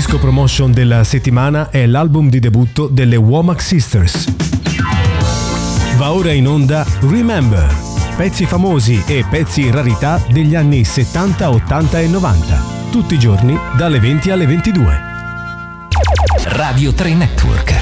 disco promotion della settimana è l'album di debutto delle Womack Sisters. Va ora in onda Remember, pezzi famosi e pezzi rarità degli anni 70, 80 e 90, tutti i giorni dalle 20 alle 22. Radio 3 Network.